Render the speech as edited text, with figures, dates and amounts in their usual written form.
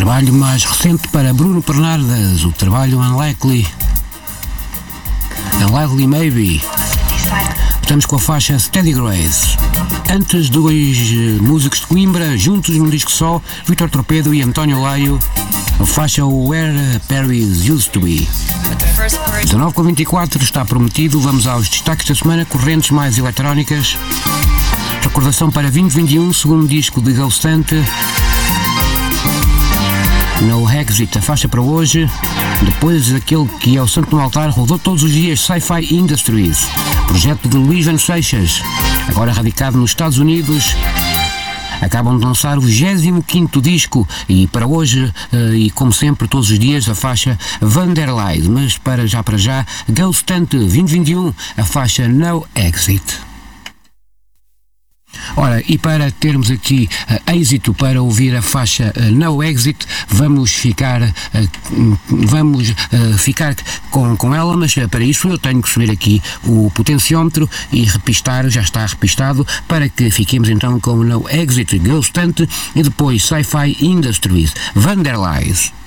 Trabalho mais recente para Bruno Bernardes, o trabalho Unlikely Maybe. Estamos com a faixa Steady Grace. Antes, dois músicos de Coimbra, juntos num disco só, Vítor Torpedo e António Laio, a faixa Where Paris Used to Be. 19:24 está prometido, vamos aos destaques da semana, correntes mais eletrónicas. Recordação para 2021, segundo disco de Ghost Hunt. No Exit, a faixa para hoje. Depois, aquele que é o santo no altar, rodou todos os dias, Sci-Fi Industries, projeto de Luís Van Seixas, agora radicado nos Estados Unidos. Acabam de lançar o 25º disco e para hoje, e como sempre, todos os dias, a faixa Vanderlei. Mas para já, Ghost Hunt 2021, a faixa No Exit. Ora, e para termos aqui êxito para ouvir a faixa No Exit, vamos ficar com ela, mas para isso eu tenho que subir aqui o potenciómetro e repistar, já está repistado, para que fiquemos então com No Exit, Ghost Hunt e depois Sci-Fi Industries, Vanderlei.